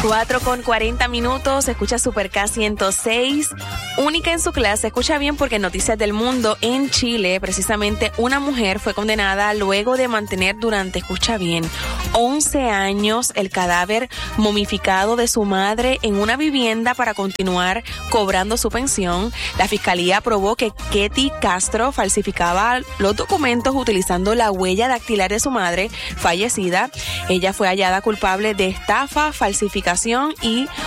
4:40, escucha Super K 106, única en su clase. Escucha bien porque en Noticias del Mundo, en Chile, precisamente una mujer fue condenada luego de mantener durante, escucha bien, 11 años el cadáver momificado de su madre en una vivienda para continuar cobrando su pensión. La fiscalía probó que Ketty Castro falsificaba los documentos utilizando la huella dactilar de su madre fallecida. Ella fue hallada culpable de estafa, falsificación y